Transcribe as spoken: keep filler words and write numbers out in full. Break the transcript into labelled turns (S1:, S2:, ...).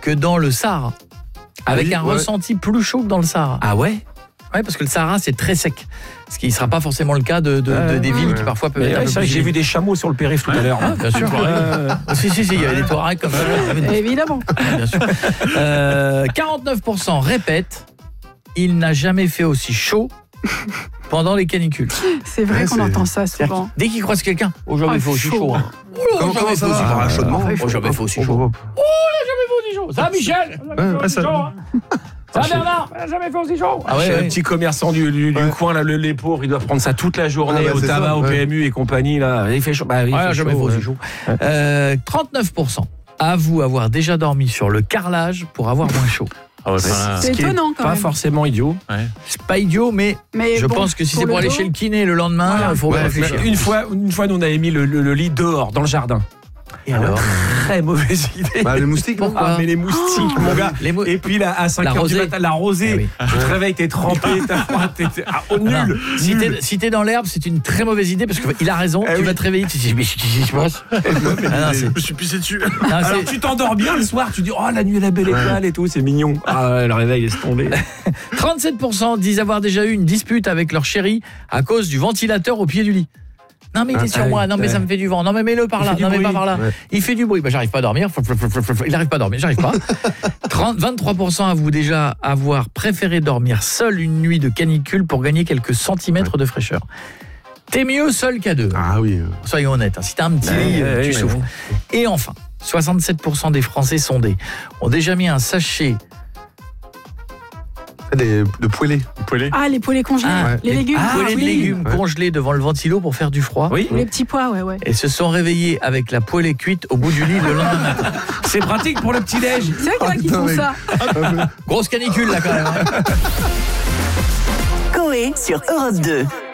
S1: que dans le Sahara. Avec
S2: ah oui,
S1: un
S2: ouais.
S1: ressenti plus chaud que dans le Sahara.
S3: Ah ouais?
S1: Ouais, parce que le Sahara, c'est très sec. Ce qui ne sera pas forcément le cas de, de,
S3: euh,
S1: de des villes
S2: ouais.
S1: qui parfois peuvent
S3: Mais
S1: être un
S3: ouais,
S1: peu
S3: c'est vrai
S1: plus
S3: que j'ai
S1: humides.
S3: vu des chameaux sur le périph' tout à l'heure.
S1: Ah, bien sûr.
S3: Euh,
S1: Si, si, si, il y a des Touaregs comme ça.
S4: Évidemment.
S1: Bien sûr. Euh, quarante-neuf pour cent répètent il n'a jamais fait aussi chaud pendant les canicules.
S4: C'est vrai
S2: Ouais,
S4: qu'on
S2: c'est-
S4: entend ça
S1: C'est-à-dire
S4: souvent.
S1: qu'il- Dès qu'il croise quelqu'un, oh jamais
S4: Ah,
S1: fait aussi
S4: chaud.
S1: chaud. Hein. Oh,
S2: Comment-
S1: jamais
S2: comment
S1: fait
S2: ça
S1: aussi
S2: va
S1: chaud.
S2: Ah, chaudement.
S1: Oh, jamais fait aussi chaud.
S2: Oh,
S1: Oh, jamais fait aussi chaud. Ça va, Michel?
S2: Ouais, ouais, ça-
S1: Ça va, Bernard? Jamais fait aussi chaud. Ah
S3: Je
S1: ouais,
S3: suis un
S1: ouais.
S3: petit commerçant du, du, du
S2: Ouais.
S3: coin, là, le- les pauvres, ils doivent prendre ça toute la journée
S2: Ah bah,
S3: au
S2: c'est
S3: tabac,
S2: ça,
S3: au
S2: ouais.
S3: P M U et compagnie. Là. Il fait chaud. Bah, il
S1: Ouais,
S3: fait
S1: jamais
S3: chaud,
S1: fait aussi
S3: ouais.
S1: chaud. Euh, trente-neuf pour cent avouent avoir déjà dormi sur le carrelage pour avoir moins chaud.
S5: Ah ouais, enfin,
S4: C'est
S3: Ce qui est
S4: étonnant quand
S3: Pas
S4: même.
S3: forcément idiot.
S1: C'est pas idiot, mais
S4: Mais
S1: je
S4: bon,
S1: pense que si c'est
S4: le
S1: pour aller
S4: dos,
S1: chez le kiné le lendemain, il
S4: Voilà.
S1: faut
S2: Ouais,
S1: réfléchir.
S3: Une fois, une fois, nous on avait mis le, le- le lit dehors, dans le jardin.
S1: Et alors
S3: Très mauvaise idée.
S2: Bah, les moustiques, non
S1: Pourquoi
S3: Ah, mais les moustiques, mon gars.
S1: Les mou-
S3: Et puis là, à cinq
S1: La
S3: heures du
S1: rosée.
S3: matin, la rosée.
S1: Ah oui.
S3: Tu te réveilles, t'es trempé, t'as froid, t'es t'es- ah, oh,
S1: Non,
S3: nul.
S1: si
S3: nul.
S1: t'es si t'es dans l'herbe, c'est une très mauvaise idée parce qu'il a raison.
S3: Eh
S1: tu
S3: oui.
S1: vas te réveiller, tu te dis mais qu'est-ce qui se passe Ah non, c'est-
S5: je me suis pissé dessus.
S1: non,
S3: Alors
S1: c'est-
S3: tu t'endors bien le soir, tu dis oh la nuit est la belle étoile et tout, c'est mignon. Ah ouais, le réveil laisse tomber.
S1: trente-sept pour cent disent avoir déjà eu une dispute avec leur chéri à cause du ventilateur au pied du lit. Non mais il est
S2: Ah,
S1: sur
S3: ah
S1: moi,
S3: oui,
S1: non mais
S3: ouais.
S1: ça me fait du vent, non mais mets-le par
S3: Il
S1: là,
S3: fait du
S1: non mais
S3: bruit.
S1: pas par là.
S2: Ouais.
S1: Il fait du bruit, bah j'arrive pas à dormir, il arrive pas à dormir, j'arrive pas. trente, vingt-trois pour cent avouent déjà avoir préféré dormir seul une nuit de canicule pour gagner quelques centimètres de fraîcheur. T'es mieux seul qu'à deux.
S2: Ah oui.
S1: Soyons honnêtes, hein. Si t'as un petit lit,
S3: Ouais,
S1: tu
S3: ouais,
S1: souffres.
S3: ouais.
S1: Et enfin, soixante-sept pour cent des Français sondés ont déjà mis un sachet.
S2: Des, de poêlés.
S5: Poêlé.
S4: Ah, les poêlés congelés,
S1: Ah,
S4: les légumes.
S1: Ah, poêlés de
S4: oui.
S1: légumes
S2: Ouais.
S1: congelés devant le ventilo pour faire du froid.
S3: Oui,
S4: Ou les petits pois, ouais, ouais.
S1: Et se sont réveillés avec la poêlée cuite au bout du lit le lendemain matin.
S3: c'est pratique pour le petit déj.
S4: C'est vrai qu'il y en a qui
S2: putain,
S4: font
S2: mec.
S4: ça.
S1: Grosse canicule là quand même. hein.
S6: Coé sur Europe deux.